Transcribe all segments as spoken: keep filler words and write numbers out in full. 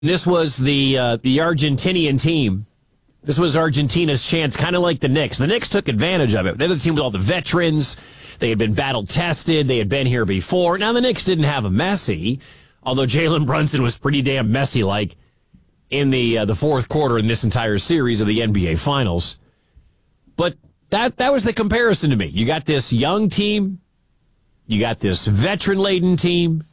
This was the uh, the Argentinian team. This was Argentina's chance, kind of like the Knicks. The Knicks took advantage of it. They're the team with all the veterans. They had been battle-tested. They had been here before. Now, the Knicks didn't have a Messi, although Jalen Brunson was pretty damn Messi-like in the uh, the fourth quarter in this entire series of the N B A Finals. But that that was the comparison to me. You got this young team. You got this veteran-laden team.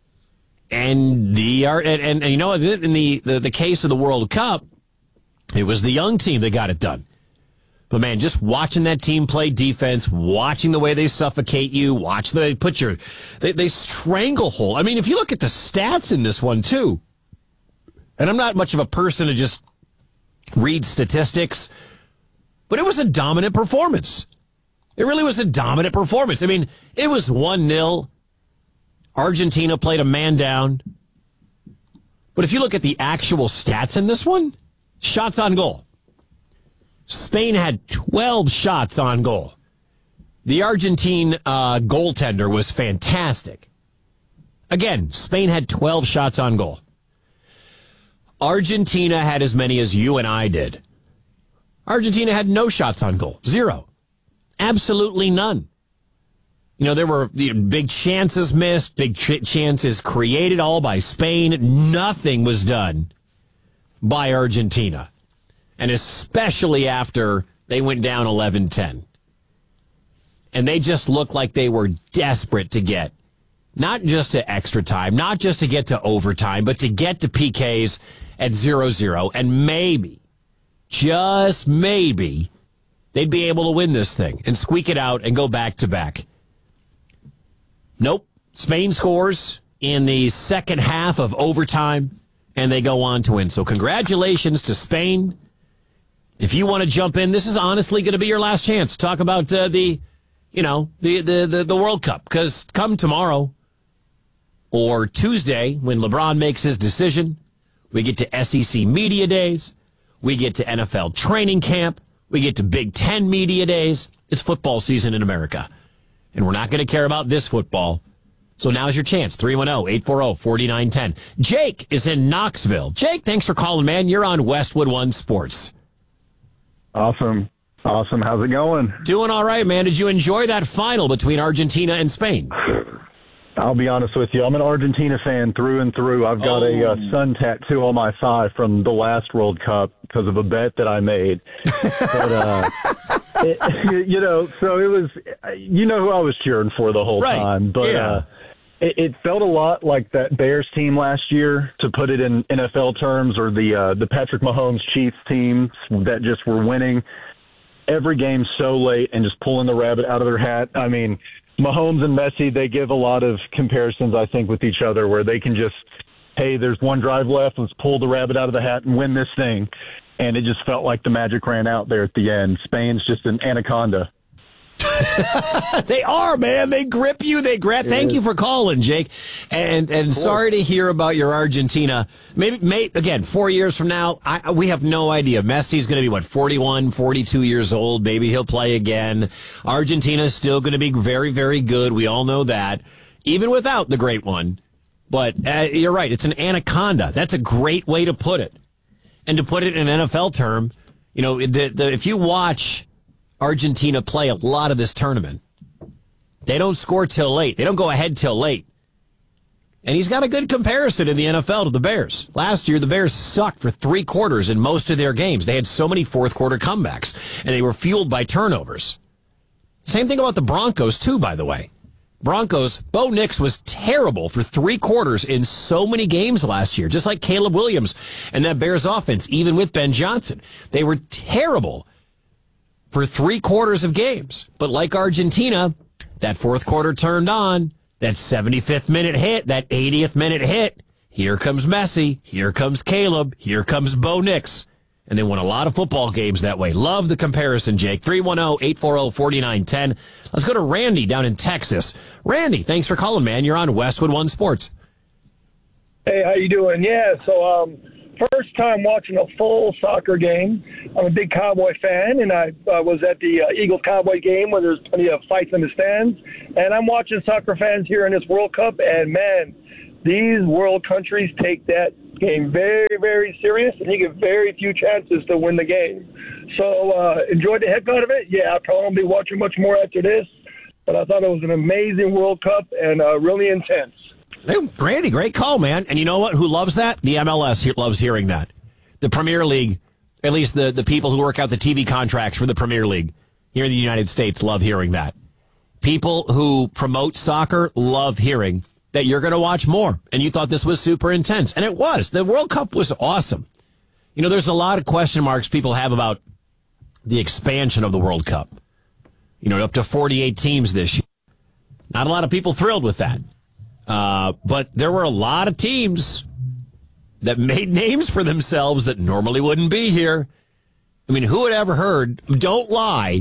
And the and, and, and you know, in the, the, the case of the World Cup, it was the young team that got it done. But, man, just watching that team play defense, watching the way they suffocate you, watch the, they put your, they, they stranglehold. I mean, if you look at the stats in this one, too, and I'm not much of a person to just read statistics, but it was a dominant performance. It really was a dominant performance. I mean, it was one nil. Argentina played a man down. But if you look at the actual stats in this one, shots on goal. Spain had twelve shots on goal. The Argentine uh, goaltender was fantastic. Again, Spain had twelve shots on goal. Argentina had as many as you and I did. Argentina had no shots on goal. Zero. Absolutely none. You know, there were big chances missed, big ch- chances created, all by Spain. Nothing was done by Argentina. And especially after they went down eleven ten. And they just looked like they were desperate to get, not just to extra time, not just to get to overtime, but to get to P Ks at zero zero. And maybe, just maybe, they'd be able to win this thing and squeak it out and go back to back. Nope. Spain scores in the second half of overtime, and they go on to win. So congratulations to Spain. If you want to jump in, this is honestly going to be your last chance to talk about uh, the, you know, the, the, the, the World Cup. Because come tomorrow or Tuesday, when LeBron makes his decision, we get to S E C Media Days. We get to N F L Training Camp. We get to Big Ten Media Days. It's football season in America. And we're not going to care about this football. So now's your chance. three one zero, eight four zero, four nine one zero. Jake is in Knoxville. Jake, thanks for calling, man. You're on Westwood One Sports. Awesome. Awesome. How's it going? Doing all right, man. Did you enjoy that final between Argentina and Spain? I'll be honest with you. I'm an Argentina fan through and through. I've got oh. a uh, sun tattoo on my thigh from the last World Cup because of a bet that I made. But, uh, it, you know, so it was, you know who I was cheering for the whole right. time. But yeah. uh, it, it felt a lot like that Bears team last year, to put it in N F L terms, or the uh, the Patrick Mahomes Chiefs teams that just were winning every game so late and just pulling the rabbit out of their hat. I mean, Mahomes and Messi, they give a lot of comparisons, I think, with each other, where they can just, hey, there's one drive left, let's pull the rabbit out of the hat and win this thing. And it just felt like the magic ran out there at the end. Spain's just an anaconda. They are, man. They grip you. They grab. It Thank is. you for calling, Jake. And and sorry to hear about your Argentina. Maybe, may, again, four years from now, I, we have no idea. Messi's going to be, what, forty-one, forty-two years old. Maybe he'll play again. Argentina's still going to be very, very good. We all know that, even without the great one. But uh, you're right. It's an anaconda. That's a great way to put it. And to put it in an N F L term, you know, the, the, if you watch Argentina play a lot of this tournament, they don't score till late. They don't go ahead till late. And he's got a good comparison in the N F L to the Bears. Last year, the Bears sucked for three quarters in most of their games. They had so many fourth quarter comebacks, and they were fueled by turnovers. Same thing about the Broncos, too, by the way. Broncos, Bo Nix was terrible for three quarters in so many games last year, just like Caleb Williams and that Bears offense, even with Ben Johnson. They were terrible for three quarters of games. But like Argentina, that fourth quarter turned on, that seventy-fifth minute hit, that eightieth minute hit. Here comes Messi. Here comes Caleb. Here comes Bo Nix. And they won a lot of football games that way. Love the comparison, Jake. three one zero, eight four zero, four nine one zero. Let's go to Randy down in Texas. Randy, thanks for calling, man. You're on Westwood One Sports. Hey, how you doing? Yeah, so um, first time watching a full soccer game. I'm a big Cowboy fan, and I uh, was at the uh, Eagles-Cowboy game where there's plenty of fights in the stands. And I'm watching soccer fans here in this World Cup, and, man, these world countries take that game very, very serious, and he got very few chances to win the game. So uh, enjoyed the heck out of it. Yeah, I'll probably be watching much more after this, but I thought it was an amazing World Cup and uh, really intense. Hey, Randy, great call, man. And you know what? Who loves that? The M L S he- loves hearing that. The Premier League, at least the, the people who work out the T V contracts for the Premier League here in the United States love hearing that. People who promote soccer love hearing that you're going to watch more. And you thought this was super intense. And it was. The World Cup was awesome. You know, there's a lot of question marks people have about the expansion of the World Cup. You know, up to forty-eight teams this year. Not a lot of people thrilled with that. Uh, but there were a lot of teams that made names for themselves that normally wouldn't be here. I mean, who had ever heard, don't lie,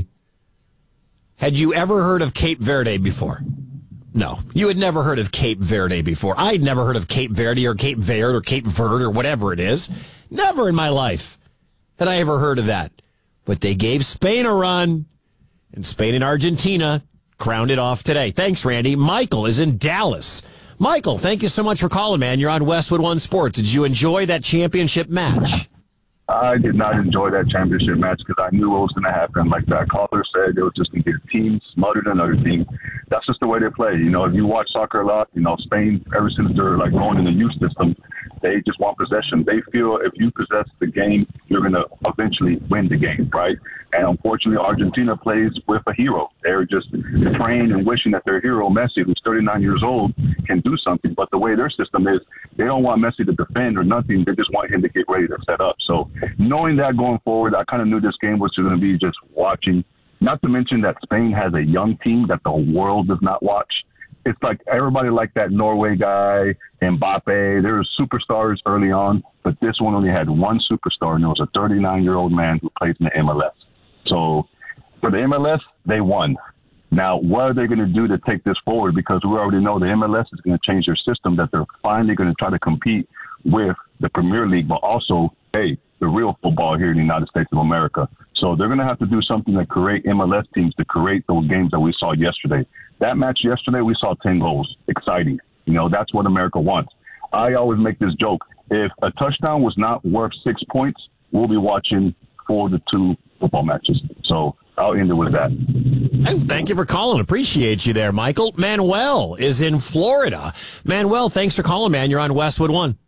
had you ever heard of Cape Verde before? No, you had never heard of Cape Verde before. I'd never heard of Cape Verde or Cape Verde or Cape Verde or whatever it is. Never in my life had I ever heard of that. But they gave Spain a run, and Spain and Argentina crowned it off today. Thanks, Randy. Michael is in Dallas. Michael, thank you so much for calling, man. You're on Westwood One Sports. Did you enjoy that championship match? I did not enjoy that championship match because I knew what was going to happen. Like that caller said, they were just going to get a team smothered another team. That's just the way they play. You know, if you watch soccer a lot, you know, Spain, ever since they're like going in the youth system, they just want possession. They feel if you possess the game, you're going to eventually win the game, right? And unfortunately, Argentina plays with a hero. They're just praying and wishing that their hero, Messi, who's thirty-nine years old, can do something. But the way their system is, they don't want Messi to defend or nothing. They just want him to get ready to set up. So knowing that going forward, I kind of knew this game was going to be just watching. Not to mention that Spain has a young team that the world does not watch. It's like everybody like that Norway guy, Mbappe. There were superstars early on, but this one only had one superstar, and it was a thirty-nine-year-old man who plays in the M L S. So for the M L S, they won. Now, what are they going to do to take this forward? Because we already know the M L S is going to change their system, that they're finally going to try to compete with the Premier League, but also, hey, the real football here in the United States of America. So they're going to have to do something to create M L S teams to create those games that we saw yesterday. That match yesterday, we saw ten goals. Exciting. You know, that's what America wants. I always make this joke. If a touchdown was not worth six points, we'll be watching four to two football matches. So I'll end it with that. Thank you for calling. Appreciate you there, Michael. Manuel is in Florida. Manuel, thanks for calling, man. You're on Westwood One.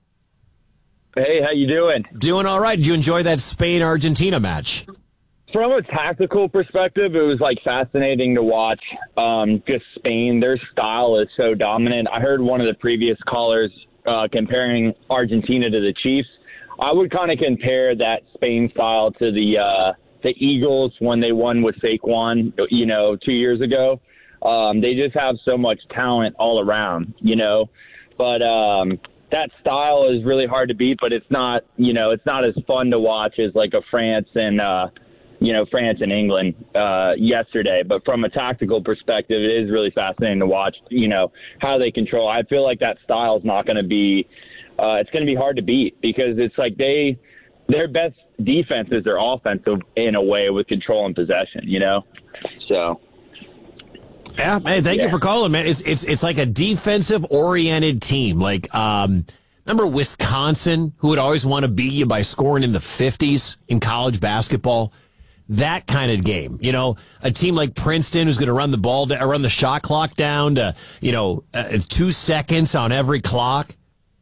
Hey, how you doing? Doing all right. Did you enjoy that Spain-Argentina match? From a tactical perspective, it was like fascinating to watch. Um, just Spain, their style is so dominant. I heard one of the previous callers uh, comparing Argentina to the Chiefs. I would kind of compare that Spain style to the uh, the Eagles when they won with Saquon, you know, two years ago. Um, they just have so much talent all around, you know. But um, that style is really hard to beat. But it's not, you know, it's not as fun to watch as like a France and. Uh, you know, France and England uh, yesterday. But from a tactical perspective, it is really fascinating to watch, you know, how they control. I feel like that style is not going to be uh, – it's going to be hard to beat because it's like they – their best defense is their offensive in a way with control and possession, you know? So – Yeah, man, thank yeah. you for calling, man. It's it's it's like a defensive-oriented team. Like, um, remember Wisconsin, who would always want to beat you by scoring in the fifties in college basketball? That kind of game, you know, a team like Princeton who's going to run the ball, to, run the shot clock down to, you know, uh, two seconds on every clock.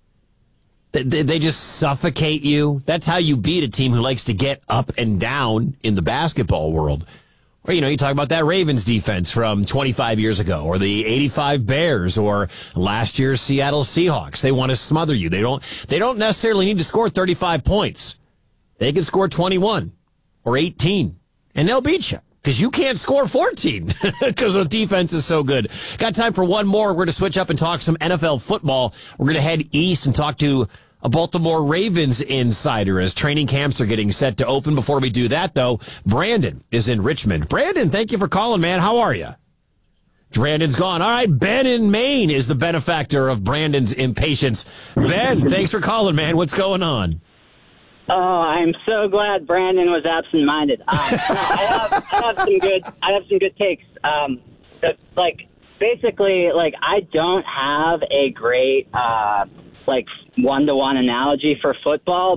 They, they just suffocate you. That's how you beat a team who likes to get up and down in the basketball world. Or, you know, you talk about that Ravens defense from twenty-five years ago, or the eighty-five Bears, or last year's Seattle Seahawks. They want to smother you. They don't, they don't necessarily need to score thirty-five points. They can score twenty-one or eighteen. And they'll beat you because you can't score fourteen because the defense is so good. Got time for one more. We're going to switch up and talk some N F L football. We're going to head east and talk to a Baltimore Ravens insider as training camps are getting set to open. Before we do that, though, Brandon is in Richmond. Brandon, thank you for calling, man. How are you? Brandon's gone. All right, Ben in Maine is the benefactor of Brandon's impatience. Ben, thanks for calling, man. What's going on? Oh, I'm so glad Brandon was absent-minded. Um, no, I have, I have some good, I have some good takes. Um, but, like, basically, like, I don't have a great uh, like one-to-one analogy for football,